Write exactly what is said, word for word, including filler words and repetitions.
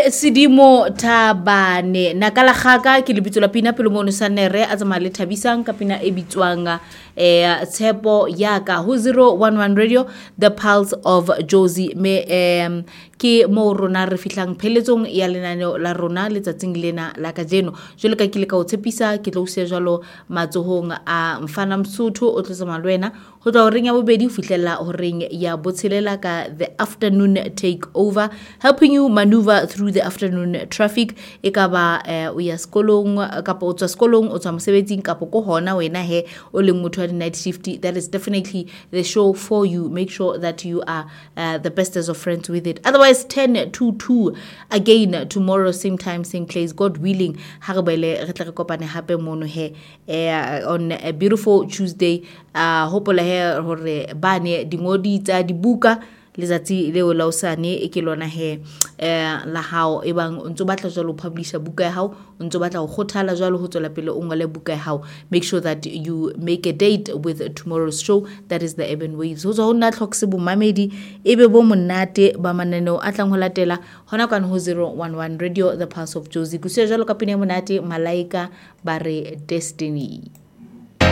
Sedimo Tabane nakala kgaka ke lebitso la pina pelo mono sanere a tsamaya le thabisang ka pina e bitswang eh tshepo ya ka ho zero one one radio the pulse of Jozi me um ke mo rona re fihlang pheletsong ya lenaneo la rona letsatsing lena la kajeno jole ka ke le ka o tshepisa ke tlo se jalo matsohong a Mfana Msuthu o tlotsa malwena ho tla o reng ya bobedi ho fihlella ho reng ya botshelela ka the afternoon take over, helping you maneuver through the afternoon traffic e ka ba o ya skolong kapa o tswa skolong o tswa mosebetsing kapa ko hona wena he o leng motho wa night shift. That is definitely the show for you. Make sure that you are uh, the bestest of friends with it. Otherwise, ten to two again tomorrow same time same place, God willing, ha re bele re tla re kopane hape mono he uh, on a beautiful Tuesday. Uh, hopola he hore bane dingodi tsa dibuka letsatsi leo la osane e ke lona he eh la hao e bang o ntse batla jalo publisher buka ya hao o ntse batla go khothala jalo ho tswela pele o ngole buka ya hao, make sure that you make a date with tomorrow's show. That is the Urban Waves. Ho tswa ho nna tlhokse bo mamedi ebe bo monate ba mananeo a tlang ho latela hona kana ho zero one one radio the pulse of Jozi ku se jalo ka pina monate malaika bare destiny.